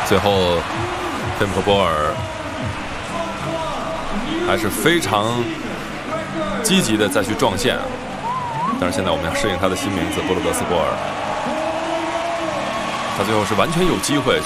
最后菲姆克波尔还是非常积极的再去撞线，但是现在我们要适应他的新名字布鲁德斯波尔，他最后是完全有机会